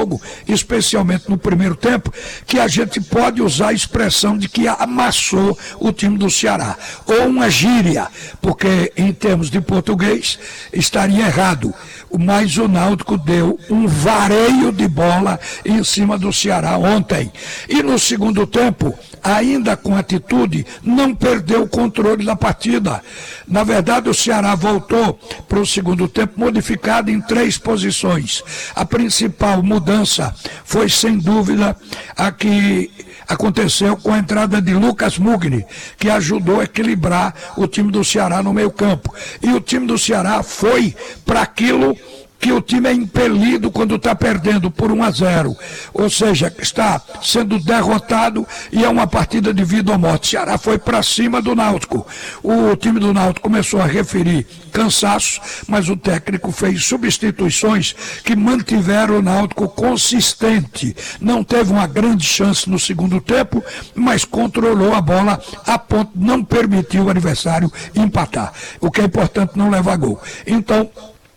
jogo, especialmente no primeiro tempo, que a gente pode usar a expressão de que amassou o time do Ceará. Ou uma gíria, porque em termos de português estaria errado. Mas o Náutico deu um vareio de bola em cima do Ceará ontem. E no segundo tempo, ainda com atitude, não perdeu o controle da partida. Na verdade, o Ceará voltou para o segundo tempo modificado em 3 posições. A principal mudança foi, sem dúvida, a que aconteceu com a entrada de Lucas Mugni, que ajudou a equilibrar o time do Ceará no meio campo. E o time do Ceará foi para aquilo que o time é impelido quando está perdendo por 1-0, ou seja, está sendo derrotado e é uma partida de vida ou morte. O Ceará foi para cima do Náutico. O time do Náutico começou a referir cansaço, mas o técnico fez substituições que mantiveram o Náutico consistente. Não teve uma grande chance no segundo tempo, mas controlou a bola a ponto de não permitir o adversário empatar. O que é importante, não levar gol. Então,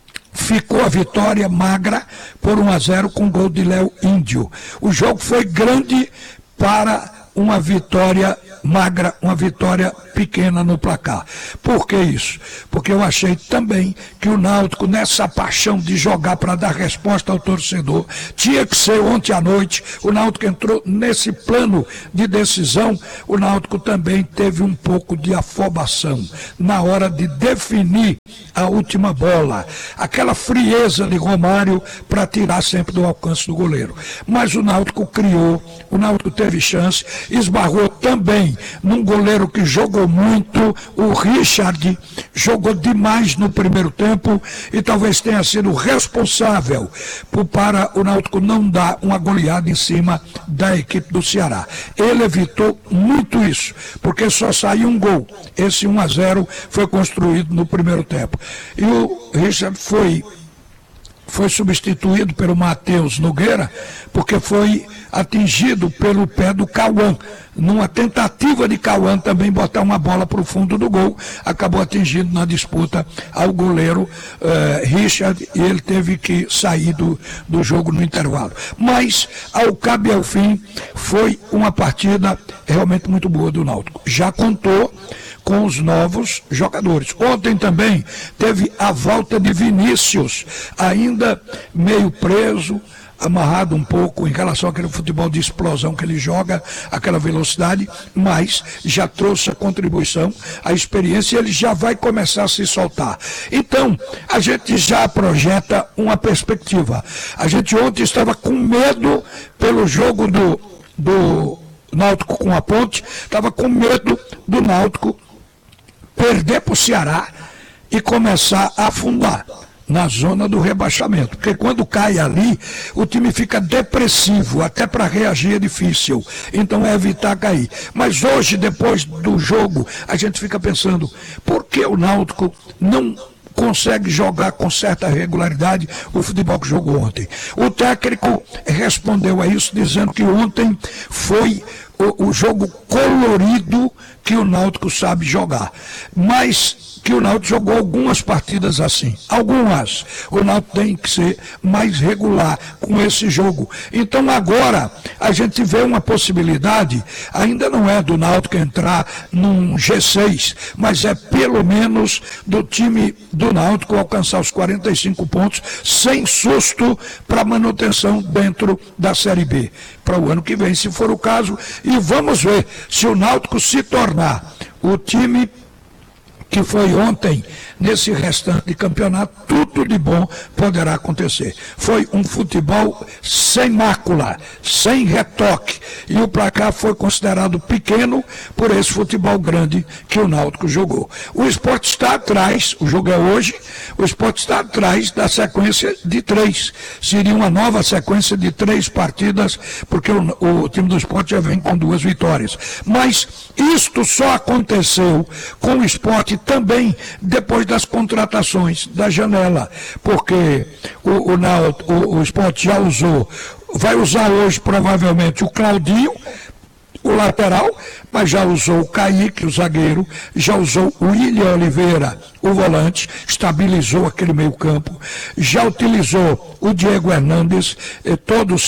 ficou a vitória magra por 1-0 com gol de Léo Índio. O jogo foi grande para uma vitória magra, uma vitória pequena no placar. Por que isso? Porque eu achei também que o Náutico, nessa paixão de jogar para dar resposta ao torcedor, tinha que ser ontem à noite. O Náutico entrou nesse plano de decisão. O Náutico também teve um pouco de afobação na hora de definir a última bola. Aquela frieza de Romário para tirar sempre do alcance do goleiro. Mas o Náutico criou, o Náutico teve chance, esbarrou também num goleiro que jogou muito, o Richard jogou demais no primeiro tempo e talvez tenha sido responsável para o Náutico não dar uma goleada em cima da equipe do Ceará. Ele evitou muito isso, porque só saiu um gol. Esse 1-0 foi construído no primeiro tempo. E o Richard foi substituído pelo Matheus Nogueira, porque foi atingido pelo pé do Cauã. Numa tentativa de Cauã também botar uma bola para o fundo do gol, acabou atingindo na disputa ao goleiro Richard, e ele teve que sair do jogo no intervalo. Mas, ao cabo e ao fim, foi uma partida realmente muito boa do Náutico. Já contou com os novos jogadores. Ontem também teve a volta de Vinícius, ainda meio preso, amarrado um pouco em relação àquele futebol de explosão que ele joga, aquela velocidade, mas já trouxe a contribuição, a experiência, e ele já vai começar a se soltar. Então, a gente já projeta uma perspectiva. A gente ontem estava com medo pelo jogo do Náutico com a Ponte, estava com medo do Náutico perder para o Ceará e começar a afundar na zona do rebaixamento, porque quando cai ali, o time fica depressivo, até para reagir é difícil, então é evitar cair. Mas hoje, depois do jogo, a gente fica pensando, por que o Náutico não consegue jogar com certa regularidade o futebol que jogou ontem? O técnico respondeu a isso dizendo que ontem foi o jogo colorido que o Náutico sabe jogar, mas que o Náutico jogou algumas partidas assim, algumas. O Náutico tem que ser mais regular com esse jogo. Então agora a gente vê uma possibilidade, ainda não é do Náutico entrar num G6, mas é pelo menos do time do Náutico alcançar os 45 pontos sem susto para manutenção dentro da Série B, para o ano que vem, se for o caso. E vamos ver se o Náutico se tornar o time que foi ontem, nesse restante de campeonato, tudo de bom poderá acontecer. Foi um futebol sem mácula, sem retoque, e o placar foi considerado pequeno por esse futebol grande que o Náutico jogou. O Sport está atrás, o jogo é hoje, o Sport está atrás da sequência de 3. Seria uma nova sequência de 3 partidas, porque o time do Sport já vem com 2 vitórias. Mas isto só aconteceu com o Sport também depois das contratações da janela, porque o Sport já vai usar hoje provavelmente o Claudinho, o lateral, mas já usou o Kaique, o zagueiro, já usou o William Oliveira, o volante, estabilizou aquele meio campo, já utilizou o Diego Hernandes, todos